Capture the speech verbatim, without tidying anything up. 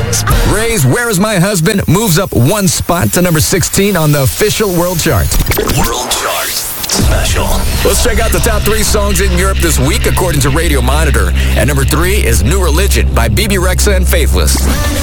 Ray's Where Is My Husband moves up one spot to number sixteen on the official world chart. World Chart Special. Let's check out the top three songs in Europe this week according to Radio Monitor. At number three is New Religion by B B Rexha and Faithless.